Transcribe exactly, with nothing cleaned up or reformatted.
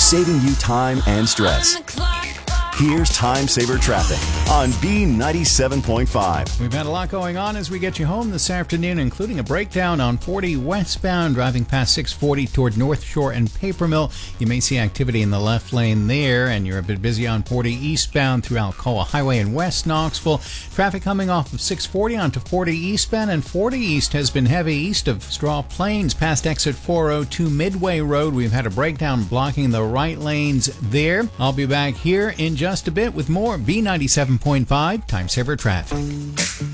saving you time and stress. Here's Time Saver Traffic on B ninety-seven point five. We've had a lot going on as we get you home this afternoon, including a breakdown on forty westbound, driving past six forty toward North Shore and Paper Mill. You may see activity in the left lane there, and you're a bit busy on forty eastbound through Alcoa Highway in West Knoxville. Traffic coming off of six forty onto forty eastbound, and forty east has been heavy east of Straw Plains past exit four oh two Midway Road. We've had a breakdown blocking the right lanes there. I'll be back here in just a bit with more B ninety-seven point five Time Saver Traffic.